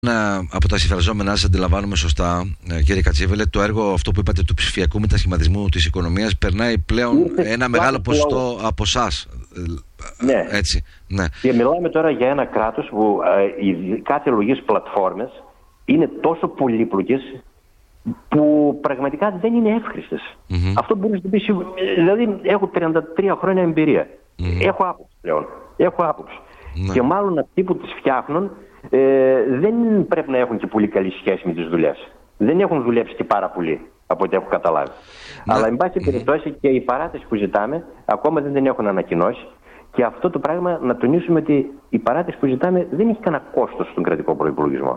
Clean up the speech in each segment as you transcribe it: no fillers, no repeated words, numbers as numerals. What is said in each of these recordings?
Από τα συμφραζόμενά σας αντιλαμβάνομαι σωστά, κύριε Κατσίβελε, το έργο αυτό που είπατε του ψηφιακού μετασχηματισμού της οικονομίας περνάει πλέον ένα μεγάλο ποσοστό από εσάς. Ναι. Έτσι, ναι. Και μιλάμε τώρα για ένα κράτος που οι κάθε λογής πλατφόρμες είναι τόσο πολύπλοκες που πραγματικά δεν είναι εύχριστες. Αυτό μπορεί να το πει. Δηλαδή, έχω 33 χρόνια εμπειρία. Έχω άποψη πλέον. Έχω άποψη. Και μάλλον αυτοί που τις φτιάχνουν δεν πρέπει να έχουν και πολύ καλή σχέση με τις δουλειές. Δεν έχουν δουλέψει και πάρα πολύ, από ό,τι έχω καταλάβει. Αλλά, εν πάση περιπτώσει, και η παράταση που ζητάμε ακόμα δεν την έχουν ανακοινώσει. Και αυτό το πράγμα να τονίσουμε ότι η παράταση που ζητάμε δεν έχει κανένα κόστος στον κρατικό προϋπολογισμό.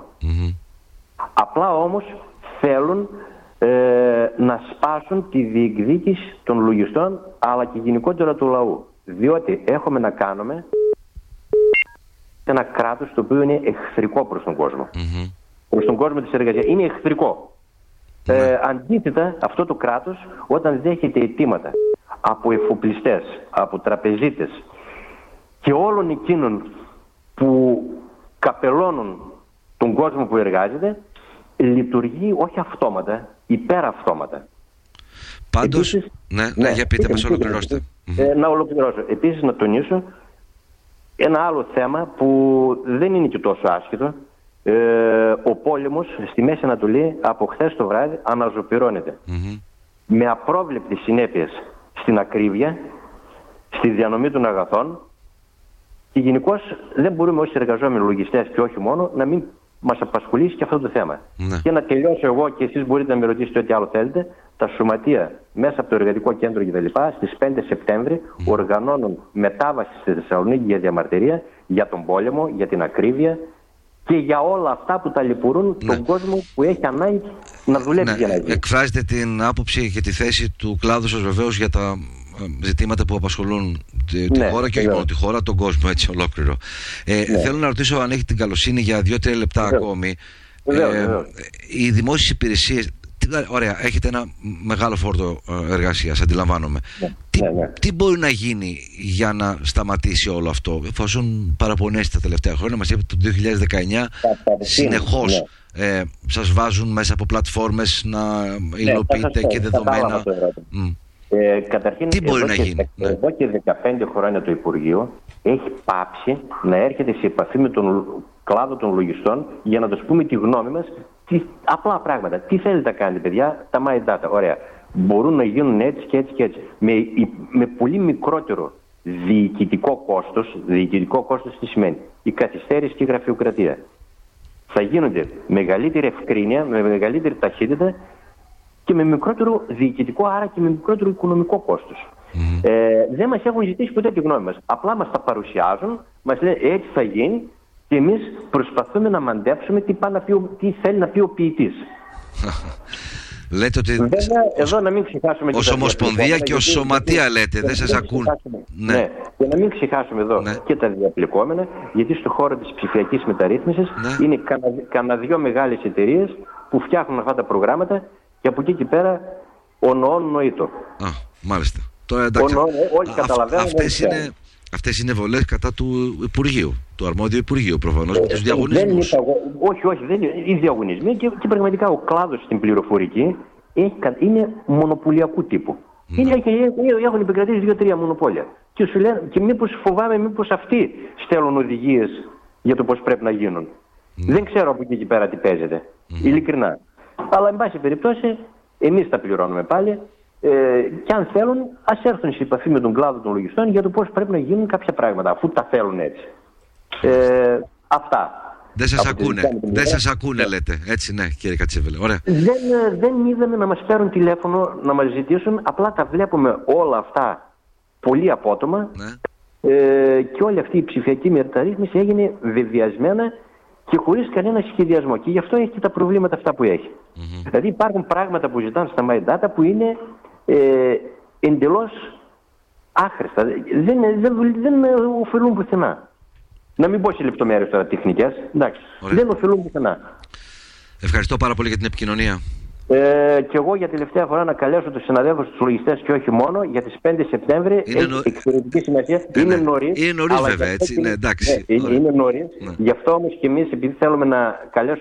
Απλά όμως θέλουν να σπάσουν τη διεκδίκηση των λογιστών αλλά και γενικότερα του λαού. Διότι έχουμε να κάνουμε ένα κράτος το οποίο είναι εχθρικό προς τον κόσμο. Προς τον κόσμο της εργασίας. Είναι εχθρικό. Αντίθετα, αυτό το κράτος όταν δέχεται αιτήματα από εφοπλιστές, από τραπεζίτες και όλων εκείνων που καπελώνουν τον κόσμο που εργάζεται, λειτουργεί όχι αυτόματα, υπεραυτόματα. Πάντως, επίσης, ναι, για πείτε μας, ολοκληρώστε. Να ολοκληρώσω. Επίσης να τονίσω ένα άλλο θέμα που δεν είναι και τόσο άσχετο. Ο πόλεμος στη Μέση Ανατολή από χθες το βράδυ αναζωπυρώνεται. Με απρόβλεπτες συνέπειες στην ακρίβεια, στη διανομή των αγαθών και γενικώς δεν μπορούμε ως εργαζόμενοι λογιστές και όχι μόνο να μην μας απασχολήσει και αυτό το θέμα. Και να τελειώσω εγώ και εσείς μπορείτε να με ρωτήσετε ό,τι άλλο θέλετε. Τα σωματεία μέσα από το Εργατικό Κέντρο κτλ. Στις 5 Σεπτέμβρη οργανώνουν μετάβαση στη Θεσσαλονίκη για διαμαρτυρία, για τον πόλεμο, για την ακρίβεια και για όλα αυτά που ταλαιπωρούν τον κόσμο που έχει ανάγκη να δουλεύει για να γίνει. Εκφράζετε την άποψη και τη θέση του κλάδου σας βεβαίως για τα ζητήματα που απασχολούν τη χώρα και όχι μόνο τη χώρα, τον κόσμο έτσι ολόκληρο. Θέλω να ρωτήσω αν έχει την καλοσύνη για 2-3 λεπτά ακόμη. Οι δημόσιες υπηρεσίες, ωραία, έχετε ένα μεγάλο φόρτο εργασίας, αντιλαμβάνομαι. Τι μπορεί να γίνει για να σταματήσει όλο αυτό, εφόσον παραπονέστε τα τελευταία χρόνια, μας είπατε το 2019 συνεχώς σας βάζουν μέσα από πλατφόρμες να υλοποιείτε και δεδομένα. Καταρχήν, τι μπορεί να γίνει? Εδώ και 15 χρόνια το Υπουργείο έχει πάψει να έρχεται σε επαφή με τον κλάδο των λογιστών για να τους πούμε τη γνώμη μας. Απλά πράγματα. Τι θέλετε να κάνετε, παιδιά, τα my data. Ωραία. Μπορούν να γίνουν έτσι και έτσι και έτσι. Με πολύ μικρότερο διοικητικό κόστος. Διοικητικό κόστος τι σημαίνει? Η καθυστέρηση και η γραφειοκρατία. Θα γίνονται μεγαλύτερη ευκρίνεια, με μεγαλύτερη ταχύτητα και με μικρότερο διοικητικό, άρα και με μικρότερο οικονομικό κόστος. Δεν μας έχουν ζητήσει ποτέ τη γνώμη μας. Απλά μας τα παρουσιάζουν, μας λένε έτσι θα γίνει και εμείς προσπαθούμε να μαντέψουμε τι θέλει να πει ο ποιητής. Λέτε ότι εδώ να μην ξεχάσουμε ως Ομοσπονδία και ως Σωματεία λέτε, δεν σας ακούν. Ναι, και να μην ξεχάσουμε εδώ και τα διαπλεκόμενα, γιατί στο χώρο της ψηφιακής μεταρρύθμισης είναι κανένα δυο μεγάλες εταιρείες που φτιάχνουν αυτά τα προγράμματα και από εκεί και πέρα ο νοόν νοήτο. Μάλιστα. Τώρα εντάξει, όλοι καταλαβαίνουν. Αυτές είναι βολές κατά του Υπουργείου, του αρμόδιου Υπουργείου προφανώς, με τους διαγωνισμούς. Όχι, δεν είναι. Οι διαγωνισμοί και πραγματικά ο κλάδος στην πληροφορική είναι μονοπωλιακού τύπου. Έχουν επικρατήσει 2-3 μονοπόλια. Και σου λένε, και μήπως φοβάμαι, μήπως αυτοί στέλνουν οδηγίες για το πώς πρέπει να γίνουν. Δεν ξέρω από εκεί και πέρα τι παίζεται. Ειλικρινά. Αλλά, εν πάση περιπτώσει, εμείς τα πληρώνουμε πάλι. Και αν θέλουν, ας έρθουν σε επαφή με τον κλάδο των λογιστών για το πώς πρέπει να γίνουν κάποια πράγματα, αφού τα θέλουν έτσι. Αυτά. Δεν σας ακούνε, λέτε. Έτσι, ναι, κύριε Κατσίβελε. Ωραία. Δεν είδαμε να μας πάρουν τηλέφωνο, να μας ζητήσουν. Απλά τα βλέπουμε όλα αυτά πολύ απότομα. Και όλη αυτή η ψηφιακή μεταρρύθμιση έγινε βεβαιασμένα και χωρίς κανένα σχεδιασμό. Και γι' αυτό έχει και τα προβλήματα αυτά που έχει. Δηλαδή υπάρχουν πράγματα που ζητάνε στα My Data που είναι εντελώς άχρηστα. Δεν ωφελούν πουθενά. Να μην πω σε λεπτομέρειες τώρα τεχνικές. Εντάξει, δεν ωφελούν πουθενά. Ευχαριστώ πάρα πολύ για την επικοινωνία. Και εγώ για τελευταία φορά να καλέσω τους συναδέλφους τους λογιστές και όχι μόνο για τις 5 Σεπτέμβρη. Έχει εξαιρετική σημασία. Είναι νωρίς. Είναι νωρίς βέβαια, έτσι. Ναι, εντάξει. Είναι νωρίς. Γι' αυτό όμως και εμείς, επειδή θέλουμε να καλέσουμε